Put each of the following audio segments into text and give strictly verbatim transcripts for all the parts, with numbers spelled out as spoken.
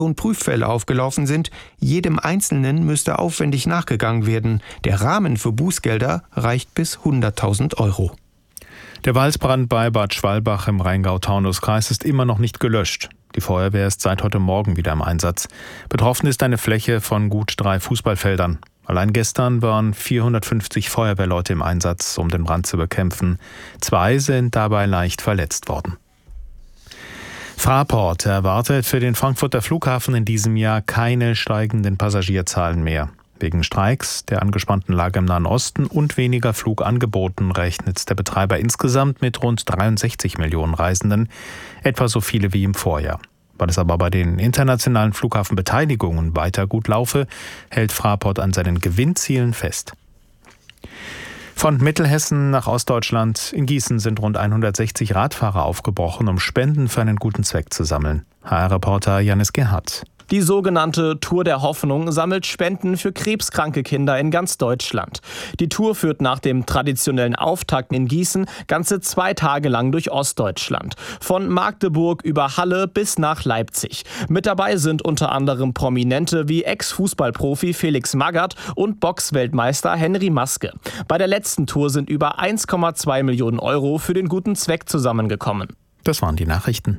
und Prüffälle aufgelaufen sind. Jedem Einzelnen müsste aufwendig nachgegangen werden. Der Rahmen für Bußgelder reicht bis hunderttausend Euro. Der Waldbrand bei Bad Schwalbach im Rheingau-Taunus-Kreis ist immer noch nicht gelöscht. Die Feuerwehr ist seit heute Morgen wieder im Einsatz. Betroffen ist eine Fläche von gut drei Fußballfeldern. Allein gestern waren vierhundertfünfzig Feuerwehrleute im Einsatz, um den Brand zu bekämpfen. Zwei sind dabei leicht verletzt worden. Fraport erwartet für den Frankfurter Flughafen in diesem Jahr keine steigenden Passagierzahlen mehr. Wegen Streiks, der angespannten Lage im Nahen Osten und weniger Flugangeboten rechnet der Betreiber insgesamt mit rund dreiundsechzig Millionen Reisenden, etwa so viele wie im Vorjahr. Weil es aber bei den internationalen Flughafenbeteiligungen weiter gut laufe, hält Fraport an seinen Gewinnzielen fest. Von Mittelhessen nach Ostdeutschland. In Gießen sind rund hundertsechzig Radfahrer aufgebrochen, um Spenden für einen guten Zweck zu sammeln. H R-Reporter Janis Gerhardt. Die sogenannte Tour der Hoffnung sammelt Spenden für krebskranke Kinder in ganz Deutschland. Die Tour führt nach dem traditionellen Auftakt in Gießen ganze zwei Tage lang durch Ostdeutschland. Von Magdeburg über Halle bis nach Leipzig. Mit dabei sind unter anderem Prominente wie Ex-Fußballprofi Felix Magath und Boxweltmeister Henry Maske. Bei der letzten Tour sind über eins Komma zwei Millionen Euro für den guten Zweck zusammengekommen. Das waren die Nachrichten.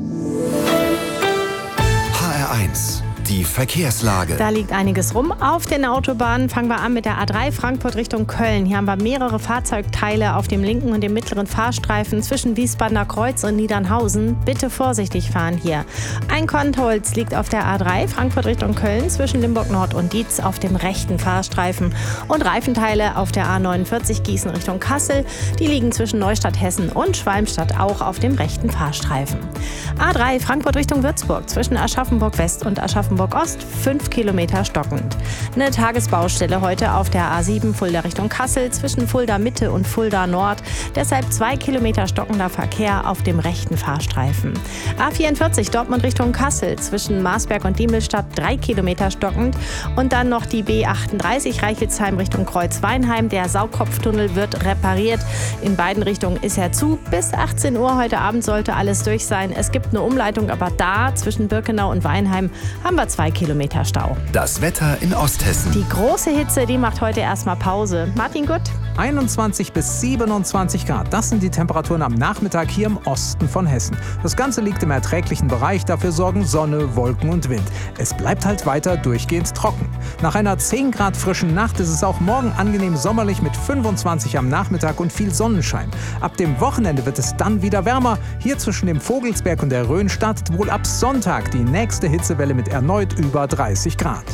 H R eins, die Verkehrslage. Da liegt einiges rum. Auf den Autobahnen fangen wir an mit der A drei Frankfurt Richtung Köln. Hier haben wir mehrere Fahrzeugteile auf dem linken und dem mittleren Fahrstreifen zwischen Wiesbadener Kreuz und Niedernhausen. Bitte vorsichtig fahren hier. Ein Kontholz liegt auf der A drei Frankfurt Richtung Köln zwischen Limburg Nord und Dietz auf dem rechten Fahrstreifen. Und Reifenteile auf der A neunundvierzig Gießen Richtung Kassel. Die liegen zwischen Neustadt Hessen und Schwalmstadt auch auf dem rechten Fahrstreifen. A drei Frankfurt Richtung Würzburg zwischen Aschaffenburg West und Aschaffenburg Ost, fünf Kilometer stockend. Eine Tagesbaustelle heute auf der A sieben Fulda Richtung Kassel zwischen Fulda Mitte und Fulda Nord. Deshalb zwei Kilometer stockender Verkehr auf dem rechten Fahrstreifen. A vierundvierzig Dortmund Richtung Kassel zwischen Marsberg und Diemelstadt, drei Kilometer stockend. Und dann noch die B achtunddreißig Reichelsheim Richtung Kreuzweinheim. Der Saugkopftunnel wird repariert. In beiden Richtungen ist er zu. Bis achtzehn Uhr heute Abend sollte alles durch sein. Es gibt eine Umleitung, aber da zwischen Birkenau und Weinheim haben wir zwei Kilometer Stau. Das Wetter in Osthessen. Die große Hitze, die macht heute erstmal Pause. Martin Gutt. einundzwanzig bis siebenundzwanzig Grad. Das sind die Temperaturen am Nachmittag hier im Osten von Hessen. Das Ganze liegt im erträglichen Bereich. Dafür sorgen Sonne, Wolken und Wind. Es bleibt halt weiter durchgehend trocken. Nach einer zehn Grad frischen Nacht ist es auch morgen angenehm sommerlich mit fünfundzwanzig am Nachmittag und viel Sonnenschein. Ab dem Wochenende wird es dann wieder wärmer. Hier zwischen dem Vogelsberg und der Rhön startet wohl ab Sonntag die nächste Hitzewelle mit erneut über dreißig Grad.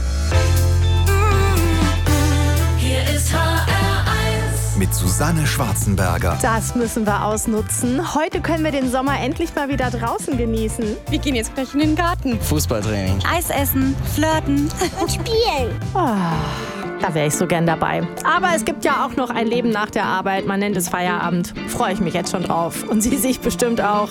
Hier ist H R eins. Mit Susanne Schwarzenberger. Das müssen wir ausnutzen. Heute können wir den Sommer endlich mal wieder draußen genießen. Wir gehen jetzt gleich in den Garten. Fußballtraining. Eis essen, flirten Und spielen. Oh, da wäre ich so gern dabei. Aber es gibt ja auch noch ein Leben nach der Arbeit. Man nennt es Feierabend. Freue ich mich jetzt schon drauf. Und Sie sich bestimmt auch.